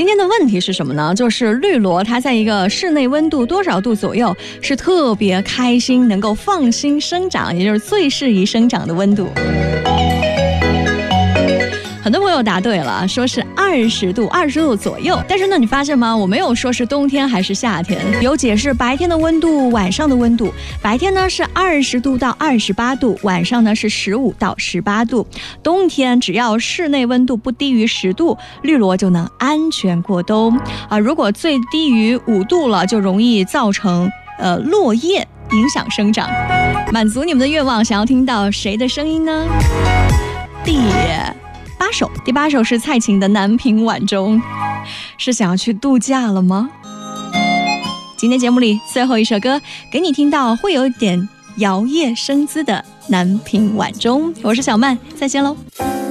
今天的问题是什么呢？就是绿萝它在一个室内温度多少度左右是特别开心，能够放心生长，也就是最适宜生长的温度。很多朋友答对了，说是20度左右。但是呢，你发现吗？我没有说是冬天还是夏天，有解释白天的温度、晚上的温度。白天呢是20度到28度，晚上呢是15到18度。冬天只要室内温度不低于10度，绿萝就能安全过冬啊。如果最低于5度了，就容易造成落叶，影响生长。满足你们的愿望，想要听到谁的声音呢？第八首是蔡琴的《南屏晚钟》，是想要去度假了吗？今天节目里最后一首歌，给你听到会有一点摇曳生姿的《南屏晚钟》。我是小曼，再见喽。